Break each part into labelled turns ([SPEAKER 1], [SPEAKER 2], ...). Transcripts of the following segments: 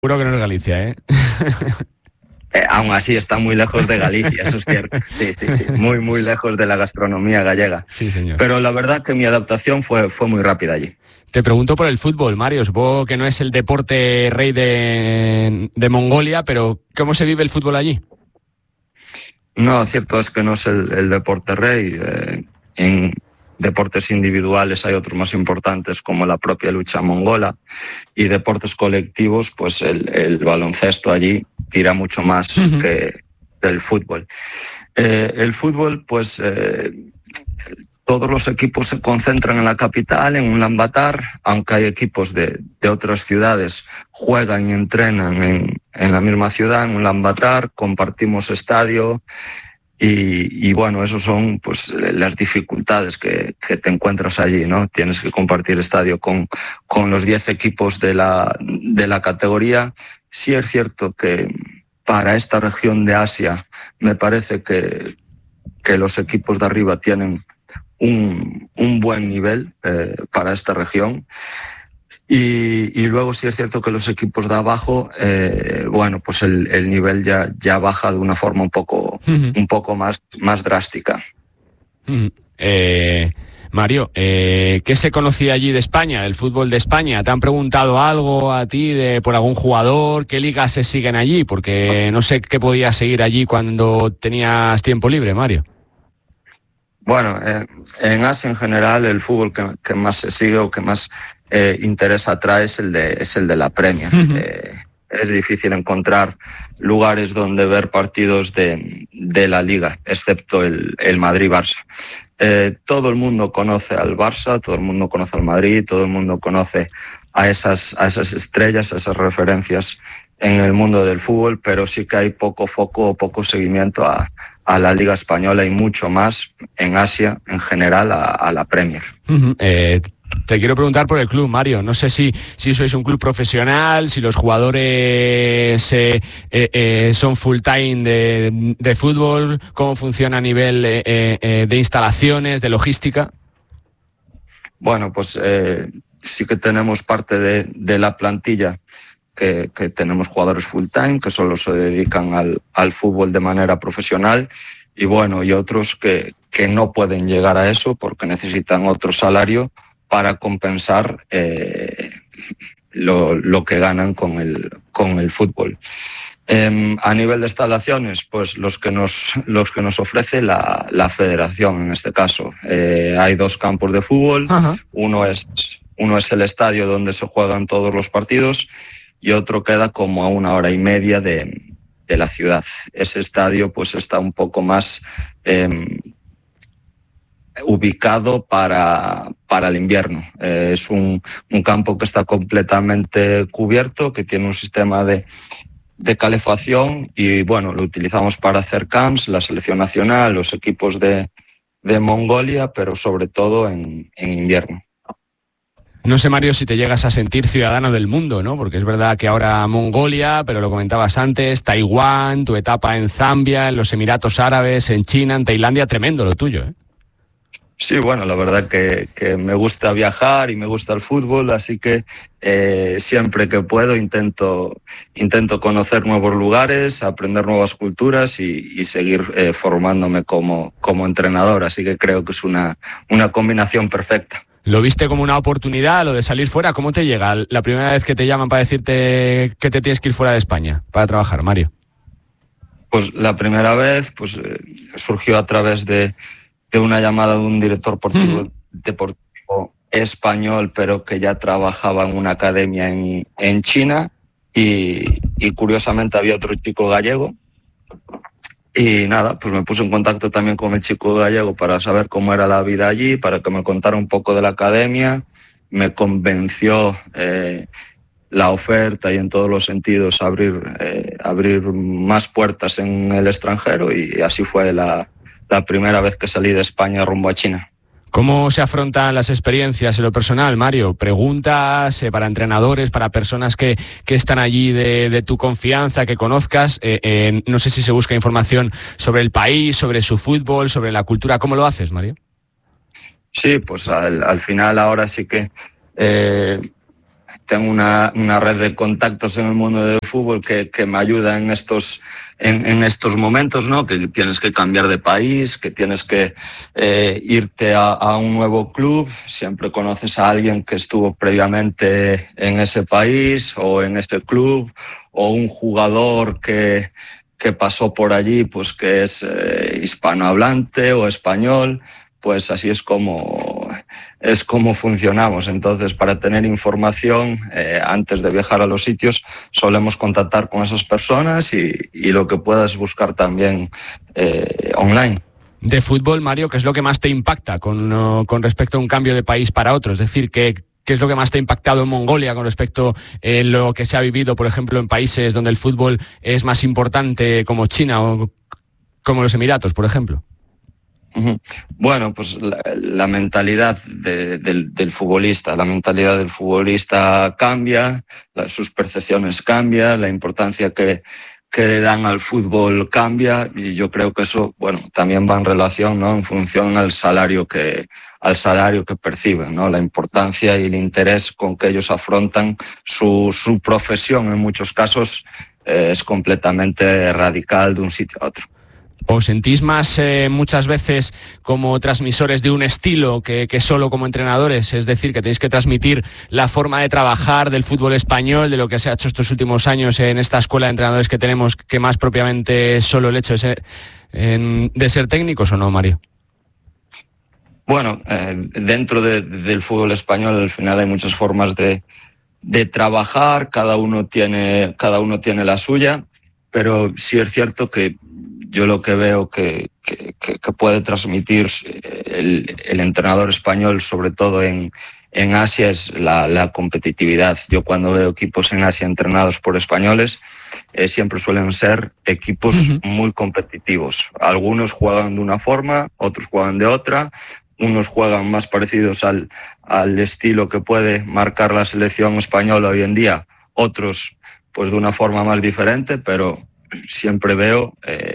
[SPEAKER 1] Seguro que no es Galicia, ¿eh?
[SPEAKER 2] Aún así está muy lejos de Galicia, eso es cierto. Sí, muy, muy lejos de la gastronomía gallega.
[SPEAKER 1] Sí, señor.
[SPEAKER 2] Pero la verdad que mi adaptación fue muy rápida allí.
[SPEAKER 1] Te pregunto por el fútbol, Mario. Supongo que no es el deporte rey de Mongolia, pero ¿cómo se vive el fútbol allí?
[SPEAKER 2] No, cierto es que no es el deporte rey. En deportes individuales hay otros más importantes como la propia lucha mongola, y deportes colectivos, pues el baloncesto allí tira mucho más que el fútbol. El fútbol, pues todos los equipos se concentran en la capital, en Ulaanbaatar, aunque hay equipos de otras ciudades, juegan y entrenan en la misma ciudad, en Ulaanbaatar, compartimos estadio. Y bueno, esos son pues las dificultades que te encuentras allí, ¿no? Tienes que compartir estadio con los 10 equipos de la categoría. Sí es cierto que para esta región de Asia me parece que los equipos de arriba tienen un buen nivel para esta región. Y luego sí es cierto que los equipos de abajo, bueno, pues el nivel ya baja de una forma un poco más drástica.
[SPEAKER 1] Mario, ¿qué se conocía allí de España, del fútbol de España? ¿Te han preguntado algo a ti por algún jugador? ¿Qué ligas se siguen allí? Porque no sé qué podías seguir allí cuando tenías tiempo libre, Mario.
[SPEAKER 2] Bueno, en Asia en general el fútbol que más se sigue o que más interés atrae es el de la Premier. Es difícil encontrar lugares donde ver partidos de la Liga, excepto el Madrid-Barça. Todo el mundo conoce al Barça, todo el mundo conoce al Madrid, todo el mundo conoce a esas estrellas, a esas referencias en el mundo del fútbol, pero sí que hay poco foco o poco seguimiento a la Liga Española y mucho más en Asia en general a la Premier.
[SPEAKER 1] Te quiero preguntar por el club, Mario. No sé si sois un club profesional, si los jugadores son full time de fútbol, cómo funciona a nivel de instalaciones, de logística.
[SPEAKER 2] Bueno, pues sí que tenemos parte de la plantilla que tenemos jugadores full time que solo se dedican al fútbol de manera profesional, y bueno, y otros que no pueden llegar a eso porque necesitan otro salario para compensar lo que ganan con el fútbol. A nivel de instalaciones, pues los que nos ofrece la federación en este caso. Hay 2 campos de fútbol. Uno es el estadio donde se juegan todos los partidos, y otro queda como a 1 hora y media de la ciudad. Ese estadio pues está un poco más ubicado para el invierno. Es un campo que está completamente cubierto, que tiene un sistema de calefacción, y bueno, lo utilizamos para hacer camps, la selección nacional, los equipos de Mongolia, pero sobre todo en invierno.
[SPEAKER 1] No sé, Mario, si te llegas a sentir ciudadano del mundo, ¿no? Porque es verdad que ahora Mongolia, pero lo comentabas antes, Taiwán, tu etapa en Zambia, en los Emiratos Árabes, en China, en Tailandia, tremendo lo tuyo, ¿eh?
[SPEAKER 2] Sí, bueno, la verdad que me gusta viajar y me gusta el fútbol, así que siempre que puedo intento conocer nuevos lugares, aprender nuevas culturas y seguir formándome como entrenador, así que creo que es una combinación perfecta.
[SPEAKER 1] ¿Lo viste como una oportunidad, lo de salir fuera? ¿Cómo te llega la primera vez que te llaman para decirte que te tienes que ir fuera de España para trabajar, Mario?
[SPEAKER 2] Pues la primera vez pues surgió a través de una llamada de un director deportivo español, pero que ya trabajaba en una academia en China, y curiosamente había otro chico gallego. Y nada, pues me puse en contacto también con el chico gallego para saber cómo era la vida allí, para que me contara un poco de la academia. Me convenció la oferta y en todos los sentidos abrir más puertas en el extranjero, y así fue la primera vez que salí de España rumbo a China.
[SPEAKER 1] ¿Cómo se afrontan las experiencias en lo personal, Mario? ¿Preguntas para entrenadores, para personas que están allí de tu confianza, que conozcas? No sé si se busca información sobre el país, sobre su fútbol, sobre la cultura. ¿Cómo lo haces, Mario?
[SPEAKER 2] Sí, pues al final ahora sí que tengo una red de contactos en el mundo del fútbol que me ayuda en estos momentos, ¿no? Que tienes que cambiar de país, que tienes que irte a un nuevo club. Siempre conoces a alguien que estuvo previamente en ese país o en este club, o un jugador que pasó por allí, pues que es hispanohablante o español. Pues así es como funcionamos. Entonces, para tener información antes de viajar a los sitios, solemos contactar con esas personas y lo que puedas buscar también online.
[SPEAKER 1] De fútbol, Mario, ¿qué es lo que más te impacta con respecto a un cambio de país para otro? Es decir, ¿qué es lo que más te ha impactado en Mongolia con respecto a lo que se ha vivido, por ejemplo, en países donde el fútbol es más importante, como China o como los Emiratos, por ejemplo?
[SPEAKER 2] Bueno, pues la mentalidad del futbolista, cambia, sus percepciones cambian, la importancia que le dan al fútbol cambia, y yo creo que eso, bueno, también va en relación, ¿no? En función al salario que perciben, ¿no? La importancia y el interés con que ellos afrontan su profesión, en muchos casos, es completamente radical de un sitio a otro.
[SPEAKER 1] ¿Os sentís más muchas veces como transmisores de un estilo que solo como entrenadores? Es decir, que tenéis que transmitir la forma de trabajar del fútbol español, de lo que se ha hecho estos últimos años en esta escuela de entrenadores que tenemos, que más propiamente solo el hecho de ser técnicos, ¿o no, Mario?
[SPEAKER 2] Bueno, dentro del fútbol español al final hay muchas formas de trabajar, cada uno tiene la suya, pero sí es cierto que yo lo que veo que puede transmitir el entrenador español, sobre todo en Asia, es la competitividad. Yo cuando veo equipos en Asia entrenados por españoles, siempre suelen ser equipos muy competitivos. Algunos juegan de una forma, otros juegan de otra. Unos juegan más parecidos al estilo que puede marcar la selección española hoy en día, otros pues de una forma más diferente, pero siempre veo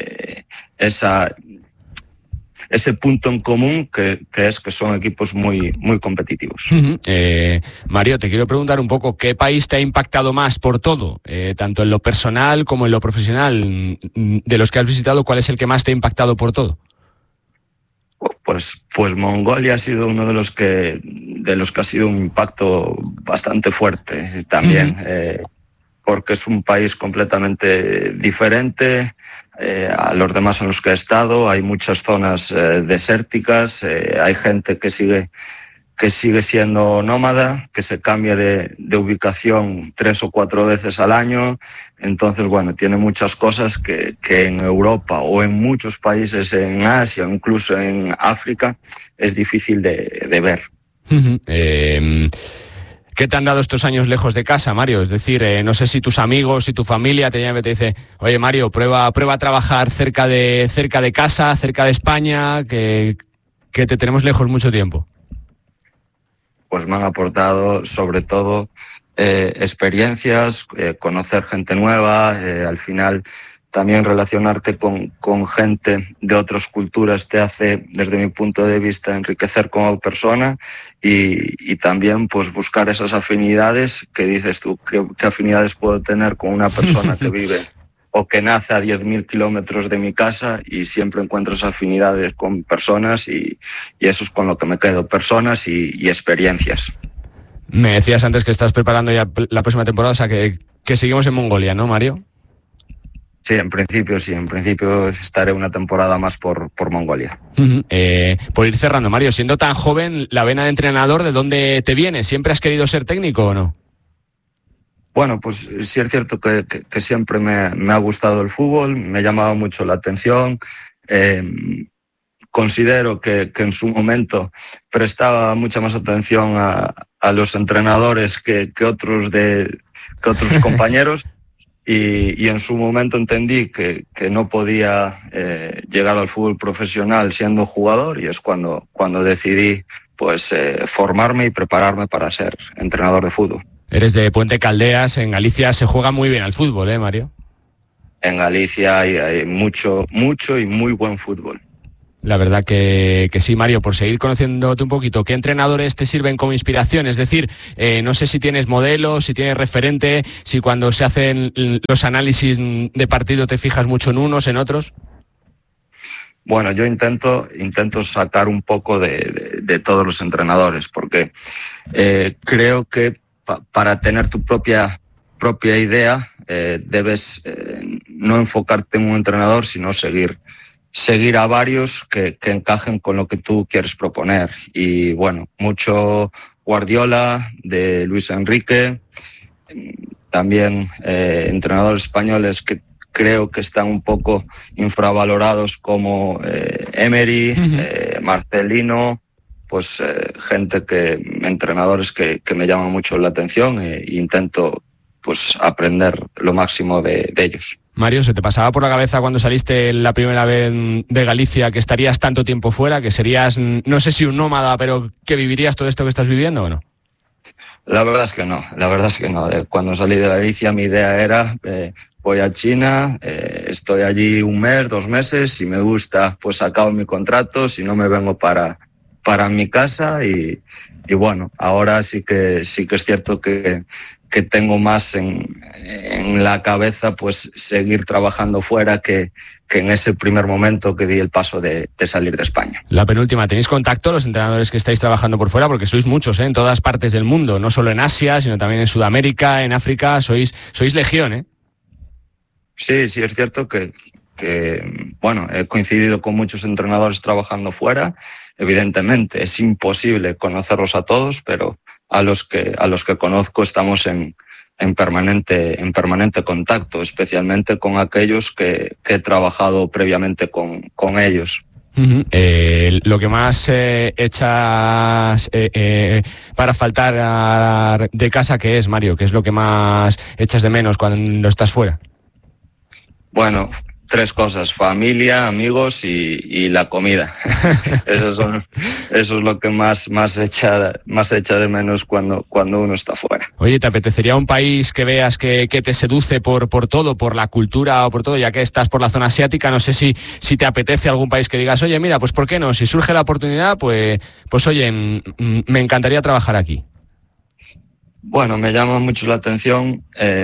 [SPEAKER 2] ese punto en común que son equipos muy, muy competitivos.
[SPEAKER 1] Mario, te quiero preguntar un poco, ¿qué país te ha impactado más por todo? Tanto en lo personal como en lo profesional. De los que has visitado, ¿cuál es el que más te ha impactado por todo?
[SPEAKER 2] Pues Mongolia ha sido uno de los que ha sido un impacto bastante fuerte también. Porque es un país completamente diferente a los demás en los que he estado. Hay muchas zonas desérticas, hay gente que sigue siendo nómada, que se cambia de ubicación 3 o 4 veces al año. Entonces, bueno, tiene muchas cosas que en Europa o en muchos países en Asia, incluso en África, es difícil de ver.
[SPEAKER 1] ¿Qué te han dado estos años lejos de casa, Mario? Es decir, no sé si tus amigos y tu familia te llaman y te dicen, oye, Mario, prueba a trabajar cerca de casa, cerca de España, que te tenemos lejos mucho tiempo.
[SPEAKER 2] Pues me han aportado sobre todo experiencias, conocer gente nueva, al final también relacionarte con gente de otras culturas te hace, desde mi punto de vista, enriquecer como persona y también pues buscar esas afinidades que dices tú, ¿qué afinidades puedo tener con una persona que vive o que nace a 10.000 kilómetros de mi casa? Y siempre encuentro esas afinidades con personas y eso es con lo que me quedo, personas y experiencias.
[SPEAKER 1] Me decías antes que estás preparando ya la próxima temporada, o sea que seguimos en Mongolia, ¿no, Mario?
[SPEAKER 2] Sí, en principio estaré una temporada más por Mongolia.
[SPEAKER 1] Por ir cerrando, Mario, siendo tan joven, la vena de entrenador, ¿de dónde te viene? ¿Siempre has querido ser técnico o no?
[SPEAKER 2] Bueno, pues sí es cierto que siempre me ha gustado el fútbol, me ha llamado mucho la atención. Considero que en su momento prestaba mucha más atención a los entrenadores que otros compañeros. Y en su momento entendí que no podía llegar al fútbol profesional siendo jugador, y es cuando decidí pues formarme y prepararme para ser entrenador de fútbol.
[SPEAKER 1] Eres de Puente Caldeas, en Galicia se juega muy bien al fútbol, Mario.
[SPEAKER 2] En Galicia hay mucho y muy buen fútbol.
[SPEAKER 1] La verdad que sí, Mario, por seguir conociéndote un poquito, ¿qué entrenadores te sirven como inspiración? Es decir, no sé si tienes modelos, si tienes referente, si cuando se hacen los análisis de partido te fijas mucho en unos, en otros.
[SPEAKER 2] Bueno, yo intento sacar un poco de todos los entrenadores, porque creo que para tener tu propia idea debes no enfocarte en un entrenador, sino seguir a varios que encajen con lo que tú quieres proponer. Y bueno, mucho Guardiola, de Luis Enrique, también entrenadores españoles que creo que están un poco infravalorados como Emery, Marcelino, pues entrenadores que me llaman mucho la atención e intento pues aprender lo máximo de ellos.
[SPEAKER 1] Mario, ¿se te pasaba por la cabeza cuando saliste la primera vez de Galicia que estarías tanto tiempo fuera, que serías, no sé si un nómada, pero que vivirías todo esto que estás viviendo o no?
[SPEAKER 2] La verdad es que no. Cuando salí de Galicia mi idea era voy a China, estoy allí 1 mes, 2 meses, si me gusta pues acabo mi contrato, si no me vengo para mi casa y bueno, ahora sí que es cierto que tengo más en la cabeza pues seguir trabajando fuera que en ese primer momento que di el paso de salir de España.
[SPEAKER 1] La penúltima, ¿tenéis contacto los entrenadores que estáis trabajando por fuera? Porque sois muchos, en todas partes del mundo, no solo en Asia, sino también en Sudamérica, en África, sois legión, ¿eh?
[SPEAKER 2] Sí, es cierto que bueno, he coincidido con muchos entrenadores trabajando fuera. Evidentemente es imposible conocerlos a todos, pero a los que conozco estamos en permanente contacto, especialmente con aquellos que he trabajado previamente con ellos.
[SPEAKER 1] Lo que más echas para faltar de casa, ¿qué es, Mario? ¿Qué es lo que más echas de menos cuando estás fuera?
[SPEAKER 2] Bueno, 3 cosas: familia, amigos y la comida. Eso es lo que más echa de menos cuando uno está fuera.
[SPEAKER 1] Oye, ¿te apetecería un país que veas que te seduce por todo, por la cultura o por todo, ya que estás por la zona asiática? No sé si te apetece algún país que digas, oye, mira, pues ¿por qué no? Si surge la oportunidad, pues oye, me encantaría trabajar aquí.
[SPEAKER 2] Bueno, me llama mucho la atención.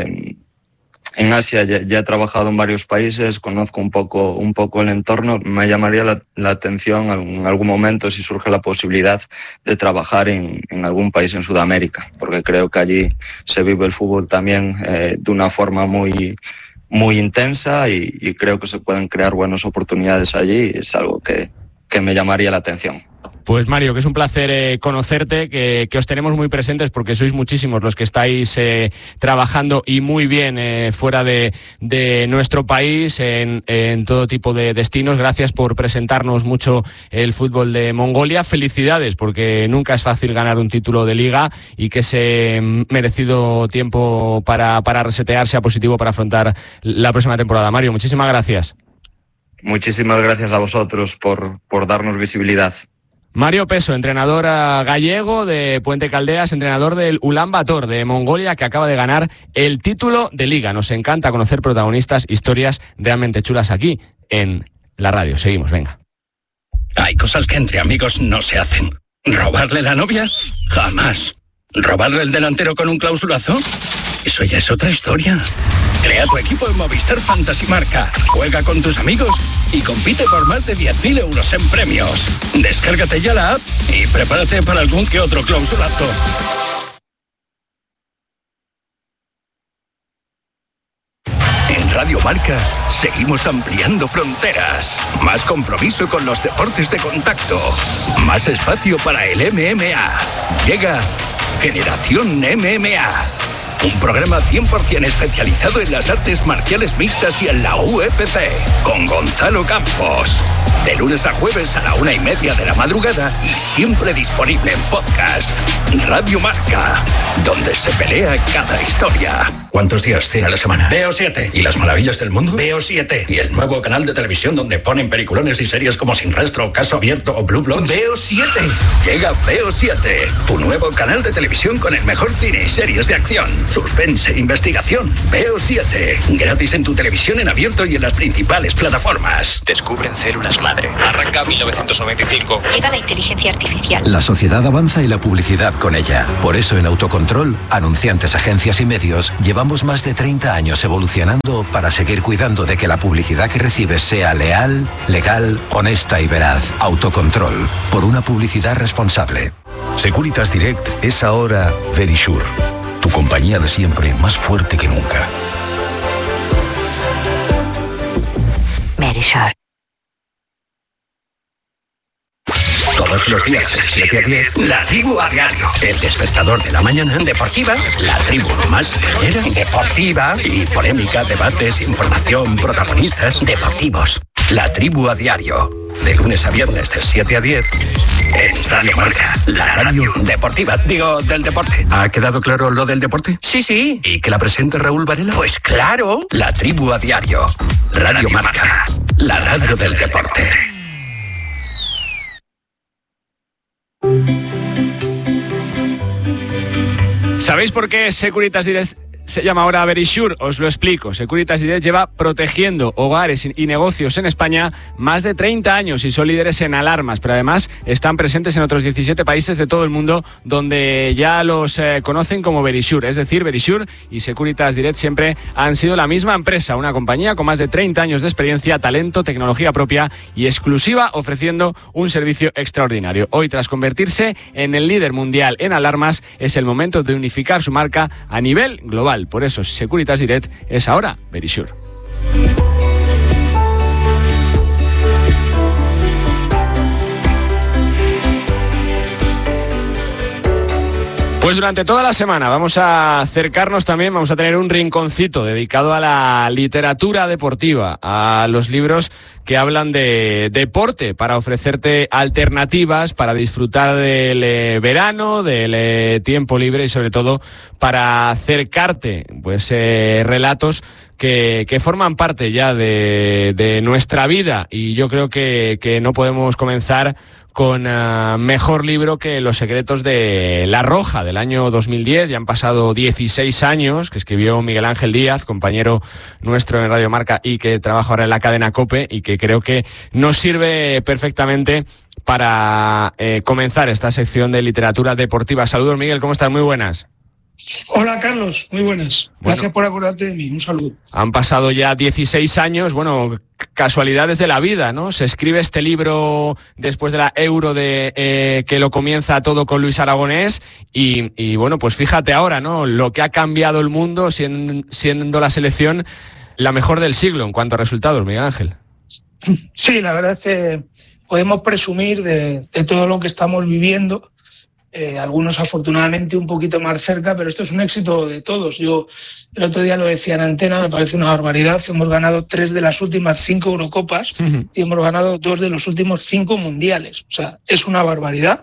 [SPEAKER 2] En Asia ya he trabajado en varios países, conozco un poco el entorno. Me llamaría la atención en algún momento si surge la posibilidad de trabajar en algún país en Sudamérica, porque creo que allí se vive el fútbol también de una forma muy, muy intensa y creo que se pueden crear buenas oportunidades allí. Es algo que me llamaría la atención.
[SPEAKER 1] Pues Mario, que es un placer conocerte, que os tenemos muy presentes porque sois muchísimos los que estáis trabajando y muy bien fuera de nuestro país en todo tipo de destinos. Gracias por presentarnos mucho el fútbol de Mongolia. Felicidades, porque nunca es fácil ganar un título de liga y que ese merecido tiempo para resetear sea positivo para afrontar la próxima temporada. Mario, muchísimas gracias.
[SPEAKER 2] Muchísimas gracias a vosotros por darnos visibilidad.
[SPEAKER 1] Mario Peso, entrenador gallego de Puente Caldeas, entrenador del Ulan Bator de Mongolia, que acaba de ganar el título de liga. Nos encanta conocer protagonistas, historias realmente chulas aquí en la radio. Seguimos, venga.
[SPEAKER 3] Hay cosas que entre amigos no se hacen. ¿Robarle la novia? Jamás. ¿Robarle el delantero con un clausulazo? Eso ya es otra historia. Crea tu equipo en Movistar Fantasy Marca. Juega con tus amigos y compite por más de 10.000 euros en premios. Descárgate ya la app y prepárate para algún que otro clausulazo. En Radio Marca seguimos ampliando fronteras. Más compromiso con los deportes de contacto. Más espacio para el MMA. Llega Generación MMA. Un programa 100% especializado en las artes marciales mixtas y en la UFC, con Gonzalo Campos. De lunes a jueves a la 1:30 de la madrugada y siempre disponible en podcast. Radio Marca, donde se pelea cada historia. ¿Cuántos días tiene la semana? Veo 7. ¿Y las maravillas del mundo? Veo 7. ¿Y el nuevo canal de televisión donde ponen peliculones y series como Sin Rastro, Caso Abierto o Blue Bloods? Veo 7. Llega Veo 7, tu nuevo canal de televisión con el mejor cine y series de acción, suspense, investigación. Veo 7. Gratis en tu televisión en abierto y en las principales plataformas.
[SPEAKER 4] Descubren células madre. Arranca 1995.
[SPEAKER 5] Llega la inteligencia artificial.
[SPEAKER 6] La sociedad avanza y la publicidad con ella. Por eso en Autocontrol, anunciantes, agencias y medios, llevamos más de 30 años evolucionando para seguir cuidando de que la publicidad que recibes sea leal, legal, honesta y veraz. Autocontrol, por una publicidad responsable.
[SPEAKER 7] Securitas Direct es ahora Verisure, tu compañía de siempre más fuerte que nunca.
[SPEAKER 5] Verisure.
[SPEAKER 3] Todos los días de 7 a 10, La Tribu a Diario. El despertador de la mañana, deportiva. La tribu más cañera, deportiva. Y polémica, debates, información, protagonistas, deportivos. La Tribu a Diario. De lunes a viernes de 7 a 10 en Radio Marca, la radio deportiva. Digo, del deporte. ¿Ha quedado claro lo del deporte? Sí. ¿Y que la presenta Raúl Varela? Pues claro. La Tribu a Diario. Radio Marca, la radio del deporte.
[SPEAKER 1] ¿Sabéis por qué Securitas Direct se llama ahora Verisure? Os lo explico. Securitas Direct lleva protegiendo hogares y negocios en España más de 30 años y son líderes en alarmas, pero además están presentes en otros 17 países de todo el mundo donde ya los conocen como Verisure. Es decir, Verisure y Securitas Direct siempre han sido la misma empresa, una compañía con más de 30 años de experiencia, talento, tecnología propia y exclusiva, ofreciendo un servicio extraordinario. Hoy, tras convertirse en el líder mundial en alarmas, es el momento de unificar su marca a nivel global. Por eso Securitas Direct es ahora Verisure. Pues durante toda la semana vamos a acercarnos también, vamos a tener un rinconcito dedicado a la literatura deportiva, a los libros que hablan de deporte, para ofrecerte alternativas, para disfrutar del verano, del tiempo libre y sobre todo para acercarte pues relatos que forman parte ya de nuestra vida, y yo creo que no podemos comenzar con mejor libro que Los secretos de La Roja, del año 2010. Ya han pasado 16 años, que escribió Miguel Ángel Díaz, compañero nuestro en Radio Marca y que trabaja ahora en la cadena COPE, y que creo que nos sirve perfectamente para comenzar esta sección de literatura deportiva. Saludos, Miguel, ¿cómo estás? Muy buenas.
[SPEAKER 8] Hola, Carlos, muy buenas. Gracias por acordarte de mí, un saludo.
[SPEAKER 1] Han pasado ya 16 años, bueno, casualidades de la vida, ¿no? Se escribe este libro después de la Euro que lo comienza todo con Luis Aragonés y bueno, pues fíjate ahora, ¿no? Lo que ha cambiado el mundo siendo la selección la mejor del siglo en cuanto a resultados, Miguel Ángel.
[SPEAKER 8] Sí, la verdad es que podemos presumir de todo lo que estamos viviendo. Algunos afortunadamente un poquito más cerca, pero esto es un éxito de todos. Yo el otro día lo decía en antena, me parece una barbaridad. Hemos ganado 3 de las últimas 5 Eurocopas y hemos ganado 2 de los últimos 5 mundiales. O sea, es una barbaridad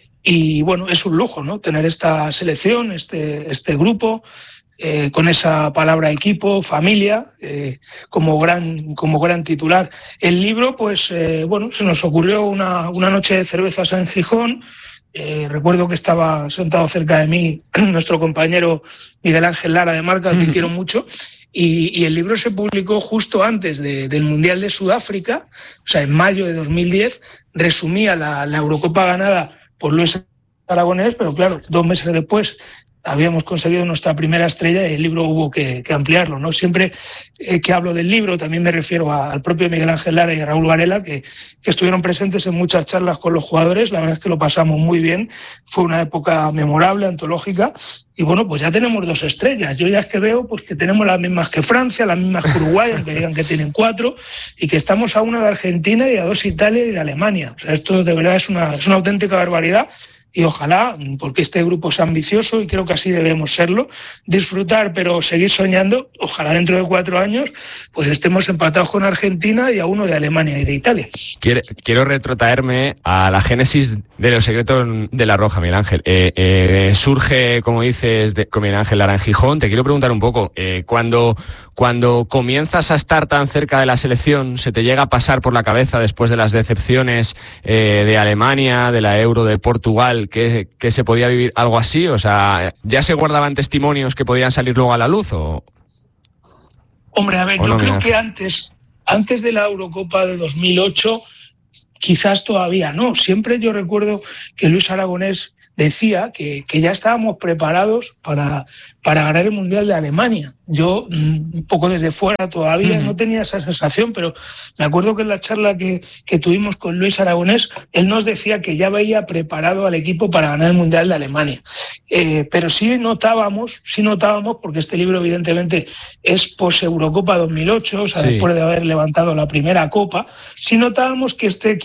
[SPEAKER 8] y bueno, es un lujo, ¿no? Tener esta selección, este grupo, con esa palabra equipo, familia, como gran titular. El libro, pues bueno, se nos ocurrió una noche de cervezas en Gijón. Recuerdo que estaba sentado cerca de mí nuestro compañero Miguel Ángel Lara de Marca, al que quiero mucho, y el libro se publicó justo antes del Mundial de Sudáfrica, o sea, en mayo de 2010, resumía la Eurocopa ganada por Luis Aragonés, pero claro, 2 meses después habíamos conseguido nuestra primera estrella y el libro hubo que ampliarlo, ¿no? Siempre que hablo del libro también me refiero al propio Miguel Ángel Lara y a Raúl Varela, que estuvieron presentes en muchas charlas con los jugadores. La verdad es que lo pasamos muy bien, fue una época memorable, antológica, y bueno, pues ya tenemos 2 estrellas. Yo ya es que veo pues que tenemos las mismas que Francia, las mismas que Uruguay, aunque digan que tienen 4, y que estamos a 1 de Argentina y a 2 Italia y de Alemania. O sea, esto de verdad es una auténtica barbaridad. y ojalá, porque este grupo es ambicioso y creo que así debemos serlo, disfrutar pero seguir soñando, ojalá dentro de 4 años pues estemos empatados con Argentina y a 1 de Alemania y de Italia.
[SPEAKER 1] Quiero retrotraerme a la génesis de Los secretos de la Roja, Miguel Ángel. Surge, como dices, con Miguel Ángel Lara en Gijón. Te quiero preguntar un poco, cuando comienzas a estar tan cerca de la selección, ¿se te llega a pasar por la cabeza después de las decepciones de Alemania, de la Euro, de Portugal, que se podía vivir algo así? O sea, ¿ya se guardaban testimonios que podían salir luego a la luz?
[SPEAKER 8] Hombre, a ver, yo creo que antes de la Eurocopa de 2008, quizás todavía no. Siempre yo recuerdo que Luis Aragonés decía que ya estábamos preparados para ganar el Mundial de Alemania. Yo, un poco desde fuera todavía, no tenía esa sensación, pero me acuerdo que en la charla que tuvimos con Luis Aragonés, él nos decía que ya veía preparado al equipo para ganar el Mundial de Alemania. Pero sí notábamos, porque este libro evidentemente es post-Eurocopa 2008, o sea, después de haber levantado la primera Copa, sí notábamos que este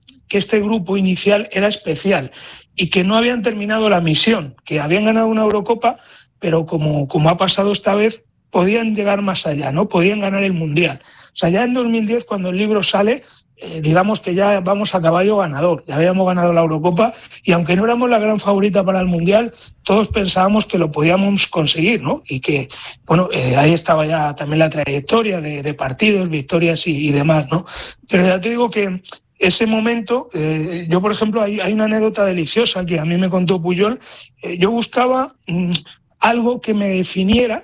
[SPEAKER 8] grupo inicial era especial y que no habían terminado la misión, que habían ganado una Eurocopa, pero como ha pasado esta vez, podían llegar más allá, ¿no? Podían ganar el Mundial. O sea, ya en 2010, cuando el libro sale, digamos que ya vamos a caballo ganador. Ya habíamos ganado la Eurocopa y aunque no éramos la gran favorita para el Mundial, todos pensábamos que lo podíamos conseguir, ¿no? Y que, bueno, ahí estaba ya también la trayectoria de partidos, victorias y demás, ¿no? Pero ya te digo que ese momento, yo por ejemplo, hay una anécdota deliciosa que a mí me contó Puyol. Yo buscaba algo que me definiera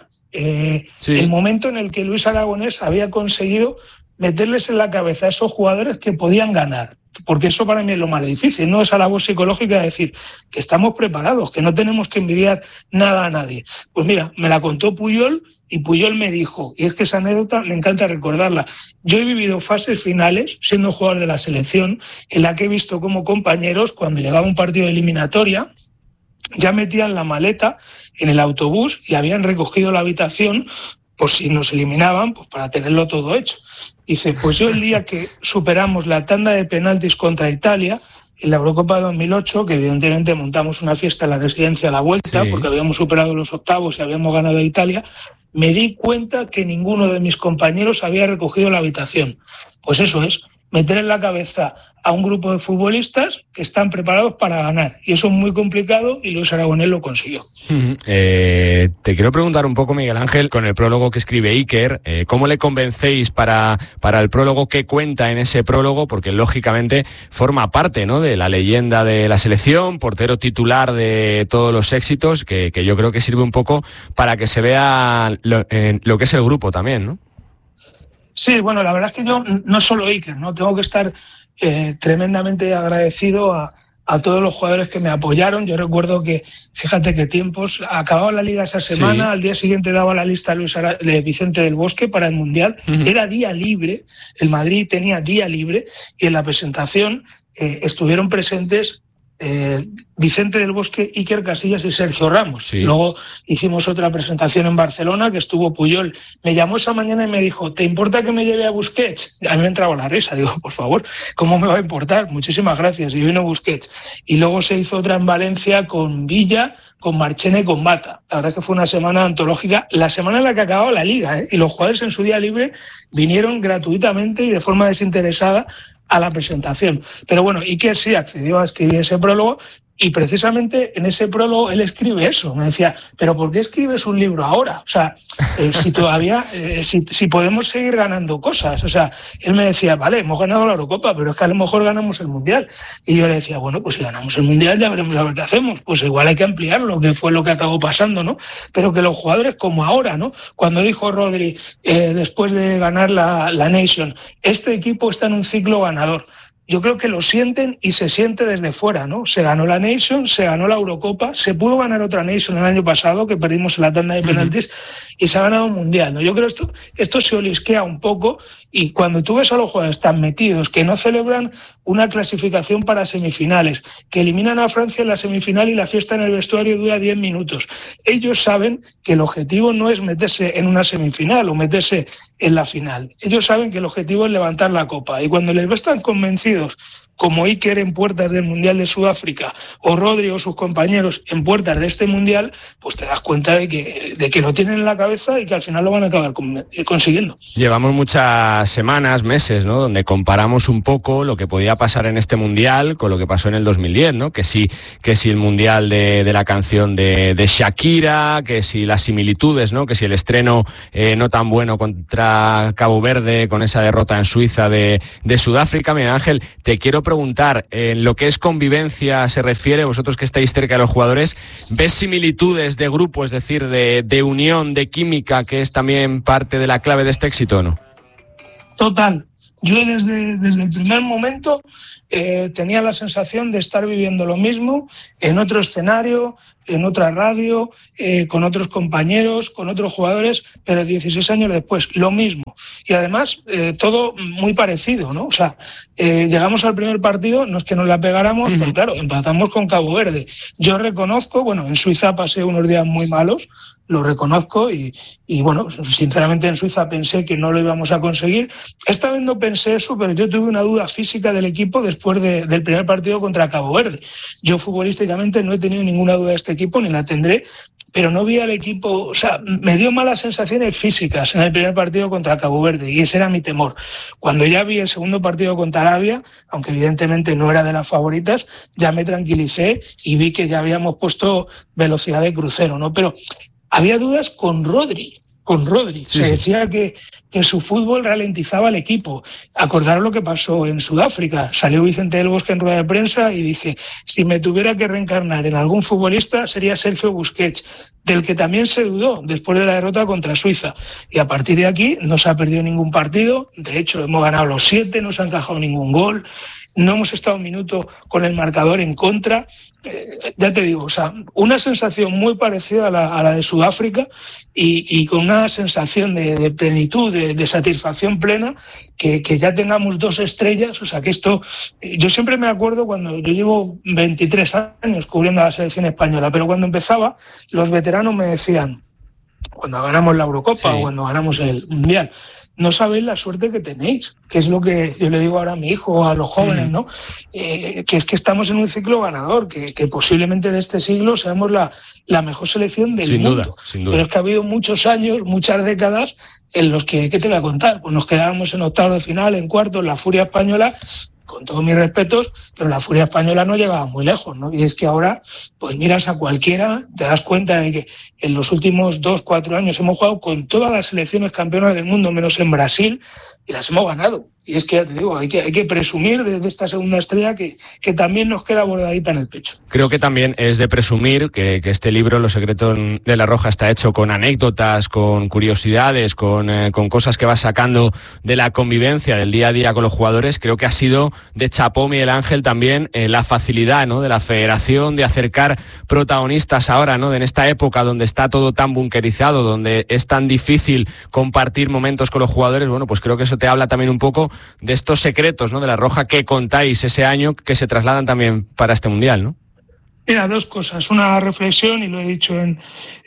[SPEAKER 8] el momento en el que Luis Aragonés había conseguido meterles en la cabeza a esos jugadores que podían ganar, porque eso para mí es lo más difícil, no esa labor psicológica de decir que estamos preparados, que no tenemos que envidiar nada a nadie. Pues mira, me la contó Puyol y Puyol me dijo, y es que esa anécdota me encanta recordarla, yo he vivido fases finales, siendo jugador de la selección, en la que he visto como compañeros, cuando llegaba un partido de eliminatoria, ya metían la maleta en el autobús y habían recogido la habitación por si nos eliminaban, pues para tenerlo todo hecho. Dice, pues yo el día que superamos la tanda de penaltis contra Italia, en la Eurocopa de 2008, que evidentemente montamos una fiesta en la residencia a la vuelta, porque habíamos superado los octavos y habíamos ganado a Italia, me di cuenta que ninguno de mis compañeros había recogido la habitación. Pues eso es, meter en la cabeza a un grupo de futbolistas que están preparados para ganar. Y eso es muy complicado y Luis Aragonés lo consiguió.
[SPEAKER 1] Te quiero preguntar un poco, Miguel Ángel, con el prólogo que escribe Iker, ¿cómo le convencéis para el prólogo? ¿Qué cuenta en ese prólogo? Porque lógicamente forma parte, ¿no?, de la leyenda de la selección, portero titular de todos los éxitos, que yo creo que sirve un poco para que se vea lo que es el grupo también, ¿no?
[SPEAKER 8] Sí, bueno, la verdad es que yo no solo Iker, ¿no? Tengo que estar tremendamente agradecido a todos los jugadores que me apoyaron. Yo recuerdo que, fíjate qué tiempos, acababa la Liga esa semana, al día siguiente daba la lista de Vicente del Bosque para el Mundial, era día libre, el Madrid tenía día libre y en la presentación estuvieron presentes Vicente del Bosque, Iker Casillas y Sergio Ramos. Luego hicimos otra presentación en Barcelona que estuvo Puyol. Me llamó esa mañana y me dijo, ¿te importa que me lleve a Busquets? A mí me entraba la risa, digo, por favor, ¿cómo me va a importar? Muchísimas gracias. Y vino Busquets. Y luego se hizo otra en Valencia con Villa, con Marchena y con Bata. La verdad es que fue una semana antológica, la semana en la que acababa la Liga, y los jugadores en su día libre vinieron gratuitamente y de forma desinteresada a la presentación. Pero bueno, Iker sí accedió a escribir ese prólogo y precisamente en ese prólogo él escribe eso. Me decía, ¿pero por qué escribes un libro ahora? O sea, si todavía, si podemos seguir ganando cosas. O sea, él me decía, vale, hemos ganado la Eurocopa, pero es que a lo mejor ganamos el Mundial. Y yo le decía, bueno, pues si ganamos el Mundial ya veremos a ver qué hacemos. Pues igual hay que ampliarlo, que fue lo que acabó pasando, ¿no? Pero que los jugadores, como ahora, ¿no? Cuando dijo Rodri, después de ganar la Nation, este equipo está en un ciclo ganador. Yo creo que lo sienten y se siente desde fuera, ¿no? Se ganó la Nation, se ganó la Eurocopa, se pudo ganar otra Nation el año pasado, que perdimos en la tanda de penaltis, y se ha ganado un Mundial, ¿no? Yo creo que esto se olisquea un poco, y cuando tú ves a los jugadores tan metidos, que no celebran una clasificación para semifinales, que eliminan a Francia en la semifinal y la fiesta en el vestuario dura 10 minutos, ellos saben que el objetivo no es meterse en una semifinal o meterse en la final. Ellos saben que el objetivo es levantar la copa, y cuando les ves tan convencidos como Iker en puertas del Mundial de Sudáfrica o Rodri o sus compañeros en puertas de este Mundial, pues te das cuenta de que lo tienen en la cabeza y que al final lo van a acabar consiguiendo.
[SPEAKER 1] Llevamos muchas semanas, meses, ¿no?, donde comparamos un poco lo que podía pasar en este Mundial con lo que pasó en el 2010, ¿no? Que si el Mundial de la canción de Shakira, que si las similitudes, ¿no? Que si el estreno no tan bueno contra Cabo Verde con esa derrota en Suiza de Sudáfrica. Mira, Ángel, te quiero preguntar, en lo que es convivencia se refiere, vosotros que estáis cerca de los jugadores, ¿ves similitudes de grupo, es decir, de unión, de química, que es también parte de la clave de este éxito, no?
[SPEAKER 8] Total. Yo desde el primer momento tenía la sensación de estar viviendo lo mismo en otro escenario, en otra radio, con otros compañeros, con otros jugadores, pero 16 años después, lo mismo. Y además, todo muy parecido, ¿no? O sea, llegamos al primer partido, no es que nos la pegáramos, pero claro, empatamos con Cabo Verde. Yo reconozco, bueno, en Suiza pasé unos días muy malos, lo reconozco, y bueno, sinceramente en Suiza pensé que no lo íbamos a conseguir. Esta vez no pensé eso, pero yo tuve una duda física del equipo después del primer partido contra Cabo Verde. Yo futbolísticamente no he tenido ninguna duda de este equipo, ni la tendré, pero no vi al equipo, o sea, me dio malas sensaciones físicas en el primer partido contra Cabo Verde, y ese era mi temor. Cuando ya vi el segundo partido contra Arabia, aunque evidentemente no era de las favoritas, ya me tranquilicé y vi que ya habíamos puesto velocidad de crucero, ¿no? Pero había dudas con Rodri. Sí, se decía que su fútbol ralentizaba al equipo. Acordaros lo que pasó en Sudáfrica. Salió Vicente del Bosque en rueda de prensa y dije, si me tuviera que reencarnar en algún futbolista sería Sergio Busquets, del que también se dudó después de la derrota contra Suiza. Y a partir de aquí no se ha perdido ningún partido. De hecho, hemos ganado los 7, no se ha encajado ningún gol. No hemos estado un minuto con el marcador en contra. Ya te digo, o sea, una sensación muy parecida a la de Sudáfrica y con una sensación de plenitud, de satisfacción plena, que ya tengamos 2 estrellas. O sea, que esto, yo siempre me acuerdo cuando yo llevo 23 años cubriendo a la selección española, pero cuando empezaba, los veteranos me decían, cuando ganamos la Eurocopa o cuando ganamos el Mundial, no sabéis la suerte que tenéis, que es lo que yo le digo ahora a mi hijo, a los jóvenes, ¿no? Que es que estamos en un ciclo ganador, que posiblemente de este siglo seamos la mejor selección del mundo. Sin duda. Pero es que ha habido muchos años, muchas décadas en los que, ¿qué te voy a contar? Pues nos quedábamos en octavos de final, en cuartos, la furia española, con todos mis respetos, pero la furia española no llegaba muy lejos, ¿no? Y es que ahora, pues miras a cualquiera, te das cuenta de que en los últimos 2-4 años hemos jugado con todas las selecciones campeonas del mundo, menos en Brasil, y las hemos ganado. Y es que, ya te digo, hay que presumir de esta segunda estrella que también nos queda bordadita en el pecho.
[SPEAKER 1] Creo que también es de presumir que este libro, Los secretos de la Roja, está hecho con anécdotas, con curiosidades, con cosas que vas sacando de la convivencia del día a día con los jugadores. Creo que ha sido de chapó, Miguel Ángel, también la facilidad, ¿no?, de la federación de acercar protagonistas ahora, ¿no?, en esta época donde está todo tan bunkerizado, donde es tan difícil compartir momentos con los jugadores. Bueno, pues creo que eso te habla también un poco de estos secretos, ¿no?, de la Roja que contáis ese año, que se trasladan también para este Mundial, ¿no?
[SPEAKER 8] Mira, 2 cosas. Una reflexión, y lo he dicho en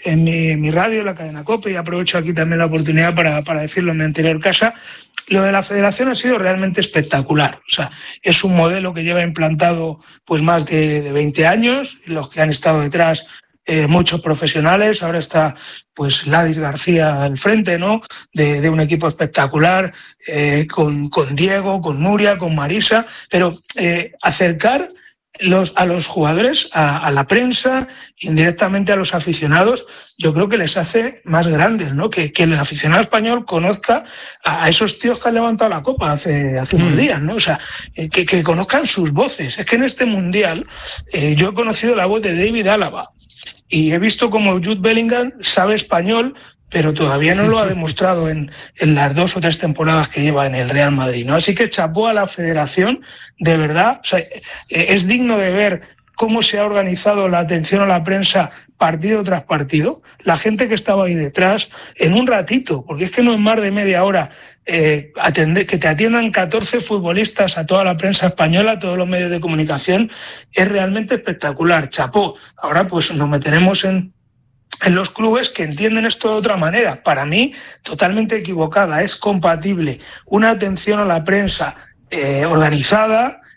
[SPEAKER 8] mi radio, la cadena COPE, y aprovecho aquí también la oportunidad para decirlo en mi anterior casa. Lo de la federación ha sido realmente espectacular. O sea, es un modelo que lleva implantado pues más de 20 años, los que han estado detrás, muchos profesionales. Ahora está pues Ladis García al frente, ¿no?, de un equipo espectacular, con Diego, con Nuria, con Marisa, pero acercar a los jugadores, a la prensa, indirectamente a los aficionados, yo creo que les hace más grandes, ¿no? Que el aficionado español conozca a esos tíos que han levantado la copa hace unos días, ¿no? O sea, que conozcan sus voces. Es que en este Mundial yo he conocido la voz de David Álava y he visto como Jude Bellingham sabe español, pero todavía no lo ha demostrado en las 2 o 3 temporadas que lleva en el Real Madrid, ¿no? Así que chapó a la federación, de verdad. O sea, es digno de ver cómo se ha organizado la atención a la prensa partido tras partido, la gente que estaba ahí detrás, en un ratito, porque es que no es más de media hora, que te atiendan 14 futbolistas, a toda la prensa española, a todos los medios de comunicación, es realmente espectacular. Chapó. Ahora pues nos meteremos en los clubes que entienden esto de otra manera. Para mí, totalmente equivocada. Es compatible una atención a la prensa organizada,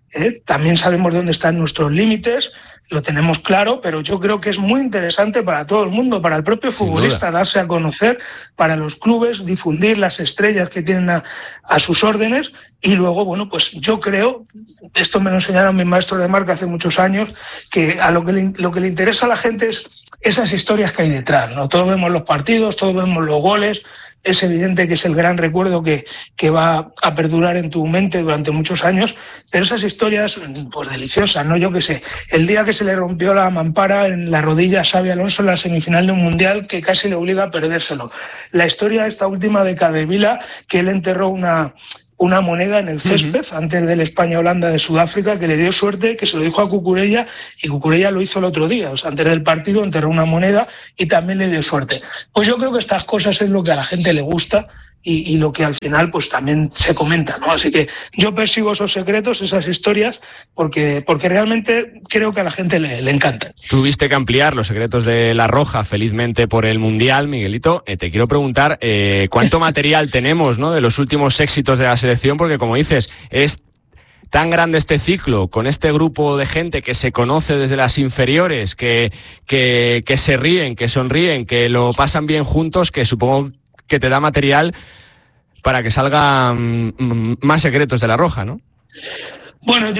[SPEAKER 8] también sabemos dónde están nuestros límites, lo tenemos claro, pero yo creo que es muy interesante para todo el mundo, para el propio futbolista, darse a conocer, para los clubes, difundir las estrellas que tienen a sus órdenes. Y luego, bueno, pues yo creo, esto me lo enseñaron mis maestros de marca hace muchos años, que a lo que le interesa a la gente es esas historias que hay detrás, ¿no? Todos vemos los partidos, todos vemos los goles. Es evidente que es el gran recuerdo que va a perdurar en tu mente durante muchos años, pero esas historias, pues deliciosas, ¿no? Yo qué sé, el día que se le rompió la mampara en la rodilla a Xabi Alonso en la semifinal de un mundial que casi le obliga a perdérselo. La historia esta última de Capdevila, que él enterró una moneda en el césped antes del España-Holanda de Sudáfrica, que le dio suerte, que se lo dijo a Cucurella, y Cucurella lo hizo el otro día. O sea, antes del partido enterró una moneda y también le dio suerte. Pues yo creo que estas cosas es lo que a la gente le gusta y lo que al final pues también se comenta, ¿no? Así que yo persigo esos secretos, esas historias, porque realmente creo que a la gente le encantan.
[SPEAKER 1] Tuviste que ampliar los secretos de La Roja, felizmente, por el Mundial, Miguelito. Te quiero preguntar cuánto material tenemos, ¿no?, de los últimos éxitos de la selección, porque como dices, es tan grande este ciclo, con este grupo de gente que se conoce desde las inferiores, que se ríen, que sonríen, que lo pasan bien juntos, que supongo que te da material para que salgan más secretos de La Roja, ¿no?
[SPEAKER 8] Bueno,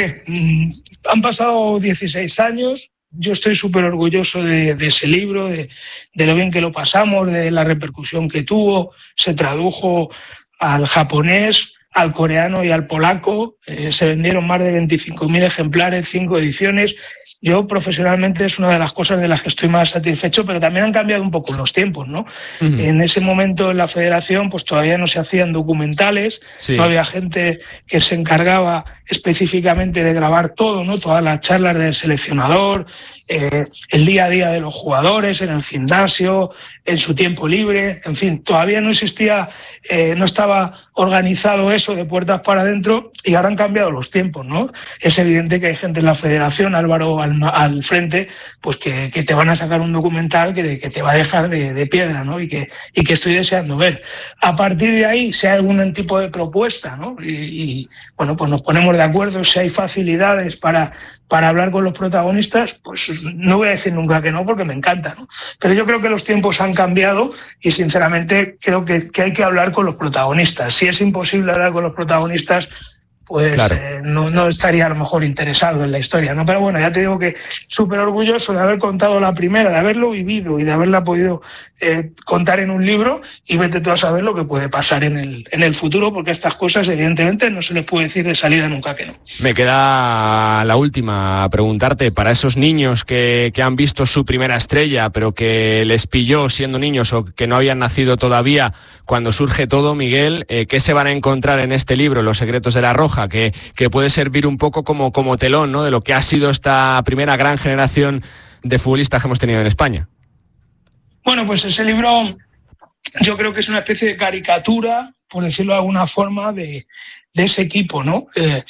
[SPEAKER 8] han pasado 16 años, yo estoy súper orgulloso de ese libro, de lo bien que lo pasamos, de la repercusión que tuvo, se tradujo al japonés, al coreano y al polaco, se vendieron más de 25.000 ejemplares, 5 ediciones. Yo profesionalmente es una de las cosas de las que estoy más satisfecho, pero también han cambiado un poco los tiempos, ¿no? En ese momento en la federación pues todavía no se hacían documentales, no había gente que se encargaba específicamente de grabar todo, ¿no? Todas las charlas del seleccionador, el día a día de los jugadores en el gimnasio, en su tiempo libre, en fin, todavía no existía, no estaba organizado eso de puertas para adentro, y ahora han cambiado los tiempos, ¿no? Es evidente que hay gente en la federación, Álvaro al frente, pues que te van a sacar un documental que te va a dejar de piedra, ¿no? Y que estoy deseando ver. A partir de ahí, si hay algún tipo de propuesta, ¿no? Y bueno, pues nos ponemos de acuerdo, si hay facilidades para hablar con los protagonistas, pues no voy a decir nunca que no, porque me encanta, ¿no? Pero yo creo que los tiempos han cambiado y sinceramente creo que hay que hablar con los protagonistas. Si es imposible hablar con los protagonistas, pues claro, no estaría a lo mejor interesado en la historia, ¿no? Pero bueno, ya te digo que súper orgulloso de haber contado la primera, de haberlo vivido y de haberla podido contar en un libro, y vete tú a saber lo que puede pasar en el futuro, porque estas cosas evidentemente no se les puede decir de salida nunca que no.
[SPEAKER 1] Me queda la última, preguntarte, para esos niños que han visto su primera estrella, pero que les pilló siendo niños o que no habían nacido todavía cuando surge todo, Miguel, ¿qué se van a encontrar en este libro, Los secretos de La Roja? Que puede servir un poco como telón, ¿no?, de lo que ha sido esta primera gran generación de futbolistas que hemos tenido en España.
[SPEAKER 8] Bueno, pues ese libro yo creo que es una especie de caricatura, por decirlo de alguna forma, de ese equipo, ¿no?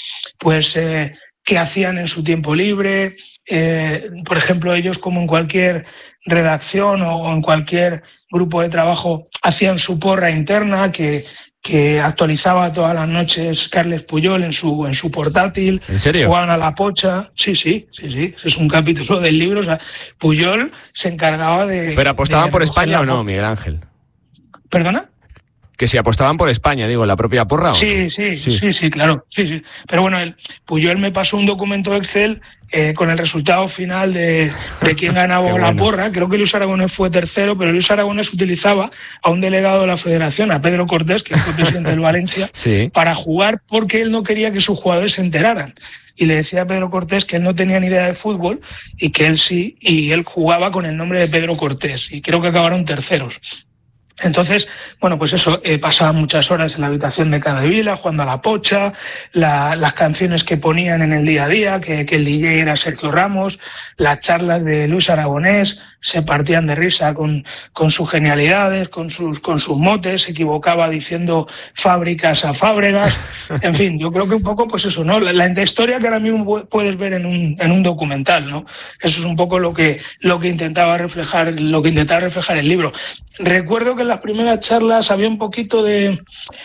[SPEAKER 8] ¿Qué hacían en su tiempo libre? Por ejemplo, ellos, como en cualquier redacción o en cualquier grupo de trabajo, hacían su porra interna que actualizaba todas las noches Carles Puyol en su portátil.
[SPEAKER 1] ¿En serio?
[SPEAKER 8] Jugaban a la pocha. Sí. Es un capítulo del libro. O sea, Puyol se encargaba de...
[SPEAKER 1] ¿Pero apostaban por España o no, Miguel Ángel?
[SPEAKER 8] ¿Perdona?
[SPEAKER 1] Que si apostaban por España, digo, la propia porra.
[SPEAKER 8] Sí, claro. Sí. Pero bueno, Puyol me pasó un documento Excel con el resultado final de quién ganaba la porra. Creo que Luis Aragonés fue tercero, pero Luis Aragonés utilizaba a un delegado de la federación, a Pedro Cortés, que fue presidente del Valencia, para jugar, porque él no quería que sus jugadores se enteraran. Y le decía a Pedro Cortés que él no tenía ni idea de fútbol y que él sí, y él jugaba con el nombre de Pedro Cortés. Y creo que acabaron terceros. Entonces, bueno, pues eso, pasaba muchas horas en la habitación de Capdevila, jugando a la pocha, las canciones que ponían en el día a día, que el DJ era Sergio Ramos, las charlas de Luis Aragonés, se partían de risa con sus genialidades, con sus motes, se equivocaba diciendo fábricas a Fábregas, en fin, yo creo que un poco pues eso, ¿no? La historia que ahora mismo puedes ver en un documental, ¿no? Eso es un poco lo que intentaba reflejar el libro. Recuerdo que las primeras charlas había un poquito de,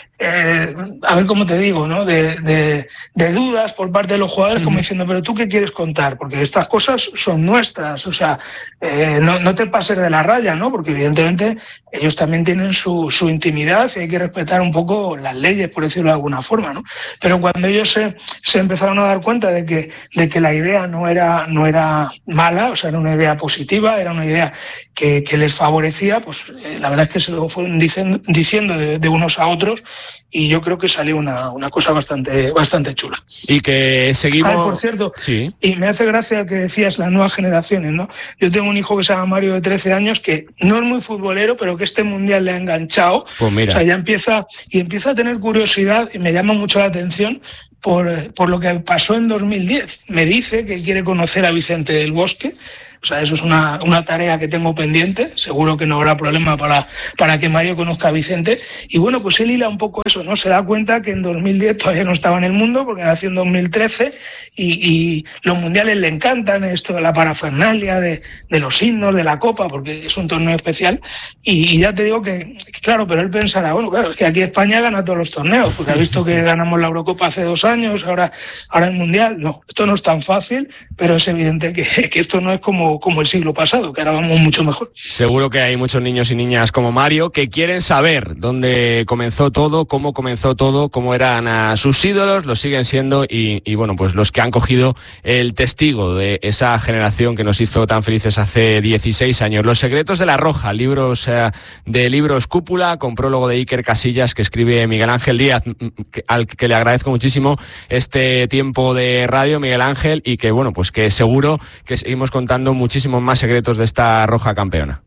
[SPEAKER 8] a ver cómo te digo, ¿no? De dudas por parte de los jugadores, como diciendo, pero ¿tú qué quieres contar? Porque estas cosas son nuestras, o sea, no te pases de la raya, ¿no? Porque evidentemente ellos también tienen su intimidad y hay que respetar un poco las leyes, por decirlo de alguna forma, ¿no? Pero cuando ellos se empezaron a dar cuenta de que la idea no era mala, o sea, era una idea positiva, era una idea que les favorecía, pues la verdad es que se lo fueron diciendo de unos a otros, y yo creo que salió una cosa bastante chula.
[SPEAKER 1] Y que seguimos...
[SPEAKER 8] por cierto,
[SPEAKER 1] sí.
[SPEAKER 8] Y me hace gracia que decías las nuevas generaciones, ¿no? Yo tengo un hijo que se llama Mario, de 13 años, que no es muy futbolero, pero que este mundial le ha enganchado.
[SPEAKER 1] Pues mira.
[SPEAKER 8] O sea, ya empieza a tener curiosidad, y me llama mucho la atención por lo que pasó en 2010. Me dice que quiere conocer a Vicente del Bosque. O sea, eso es una tarea que tengo pendiente. Seguro que no habrá problema para que Mario conozca a Vicente. Y bueno, pues él hila un poco eso, ¿no? Se da cuenta que en 2010 todavía no estaba en el mundo, porque nació en 2013, y los mundiales le encantan, esto de la parafernalia, de los himnos, de la Copa, porque es un torneo especial. Y ya te digo que, claro, pero él pensará, bueno, claro, es que aquí España gana todos los torneos, porque ha visto que ganamos la Eurocopa hace 2 años, ahora el Mundial. No, esto no es tan fácil, pero es evidente que esto no es como el siglo pasado, que ahora vamos mucho mejor.
[SPEAKER 1] Seguro que hay muchos niños y niñas como Mario que quieren saber dónde comenzó todo, cómo comenzó todo, cómo eran a sus ídolos, lo siguen siendo, y bueno, pues los que han cogido el testigo de esa generación que nos hizo tan felices hace 16 años. Los secretos de la Roja, libros Cúpula, con prólogo de Iker Casillas, que escribe Miguel Ángel Díaz, al que le agradezco muchísimo este tiempo de radio, Miguel Ángel, y que bueno, pues que seguro que seguimos contando muchísimos más secretos de esta Roja campeona.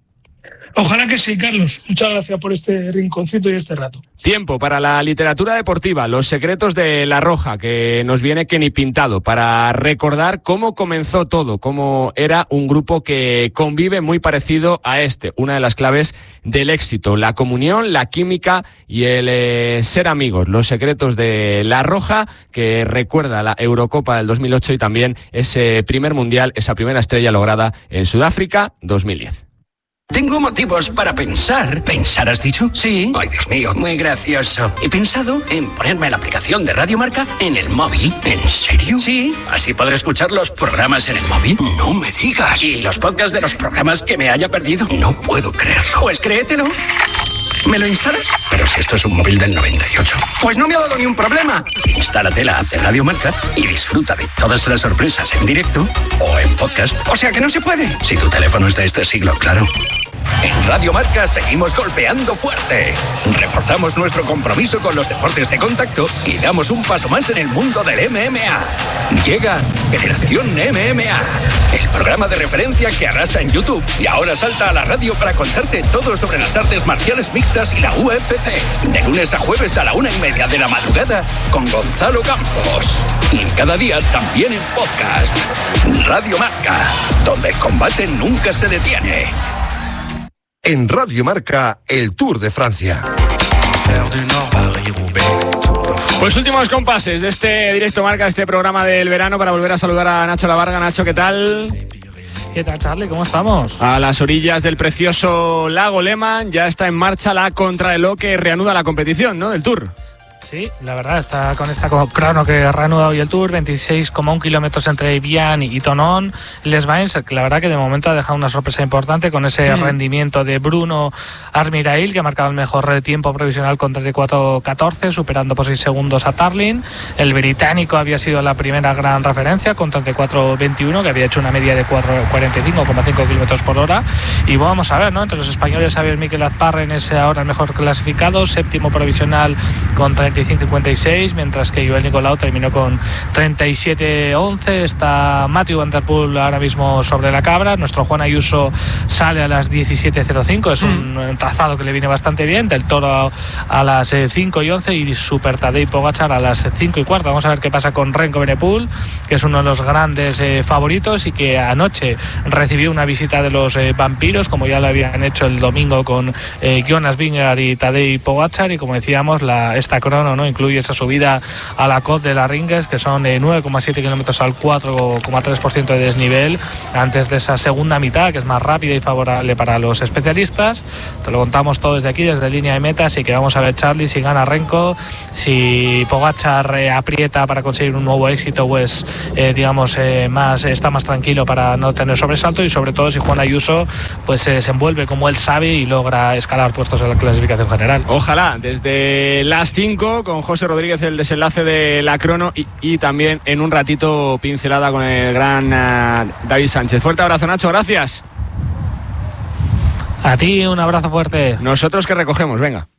[SPEAKER 8] Ojalá que sí, Carlos. Muchas gracias por este rinconcito y este rato.
[SPEAKER 1] Tiempo para la literatura deportiva, los secretos de la Roja, que nos viene que ni pintado, para recordar cómo comenzó todo, cómo era un grupo que convive muy parecido a una de las claves del éxito, la comunión, la química y el ser amigos. Los secretos de la Roja, que recuerda la Eurocopa del 2008 y también ese primer mundial, esa primera estrella lograda en Sudáfrica 2010.
[SPEAKER 3] Tengo motivos para pensar. ¿Pensar has dicho? Sí. Ay, Dios mío, muy gracioso. He pensado en ponerme la aplicación de Radio Marca en el móvil. ¿En serio? Sí. ¿Así podré escuchar los programas en el móvil? No me digas. ¿Y los podcasts de los programas que me haya perdido? No puedo creerlo. Pues créetelo. ¿Me lo instalas? Pero si esto es un móvil del 98. Pues no me ha dado ni un problema. Instálate la app de Radio Marca y disfruta de todas las sorpresas en directo o en podcast. O sea que no se puede. Si tu teléfono es de este siglo, claro. En Radio Marca seguimos golpeando fuerte. Reforzamos nuestro compromiso con los deportes de contacto y damos un paso más en el mundo del MMA. Llega Generación MMA, el programa de referencia que arrasa en YouTube y ahora salta a la radio para contarte todo sobre las artes marciales mixtas y la UFC. De lunes a jueves a la 1:30 de la madrugada con Gonzalo Campos. Y cada día también en podcast. Radio Marca, donde el combate nunca se detiene.
[SPEAKER 5] En Radio Marca, el Tour de Francia.
[SPEAKER 1] Pues últimos compases de este Directo Marca, este programa del verano, para volver a saludar a Nacho Lavarga. Nacho, ¿qué tal?
[SPEAKER 9] ¿Qué tal, Charlie? ¿Cómo estamos?
[SPEAKER 1] A las orillas del precioso lago Lehmann ya está en marcha la contrarreloj que reanuda la competición, ¿no?, del Tour.
[SPEAKER 9] Sí, la verdad, está con esta crono que reanuda hoy el Tour, 26,1 kilómetros entre Vian y Tonon. Les Bains, que la verdad que de momento ha dejado una sorpresa importante con ese rendimiento de Bruno Armirail, que ha marcado el mejor tiempo provisional con 34.14, superando por 6 segundos a Tarlin. El británico había sido la primera gran referencia con 34.21, que había hecho una media de 45,5 kilómetros por hora. Y vamos a ver, ¿no? Entre los españoles, Xavier Miquel Azparren es ahora el mejor clasificado, séptimo provisional con 35.56, mientras que Joel Nicolau terminó con 37.11. Está Matthew Van Der Poel ahora mismo sobre la cabra. Nuestro Juan Ayuso sale a las 17.05, es un trazado que le viene bastante bien. Del Toro a las 5:11 y Super Tadej Pogačar a las 5:15. Vamos a ver qué pasa con Remco Evenepoel, que es uno de los grandes favoritos y que anoche recibió una visita de los vampiros, como ya lo habían hecho el domingo con Jonas Vingegaard y Tadej Pogačar. Y como decíamos, esta crono crono, ¿no? Incluye esa subida a la Cot de la Ringues, que son 9,7 kilómetros al 4,3% de desnivel, antes de esa segunda mitad, que es más rápida y favorable para los especialistas. Te lo contamos todo desde aquí, desde línea de meta, así que vamos a ver, Charlie, si gana Renko, si Pogačar aprieta para conseguir un nuevo éxito, pues está más tranquilo para no tener sobresalto, y sobre todo si Juan Ayuso pues se desenvuelve como él sabe y logra escalar puestos en la clasificación general.
[SPEAKER 1] Ojalá, desde las 5 con José Rodríguez el desenlace de la crono y también en un ratito pincelada con el gran David Sánchez. Fuerte abrazo, Nacho, gracias.
[SPEAKER 9] A ti un abrazo fuerte.
[SPEAKER 1] Nosotros que recogemos, venga.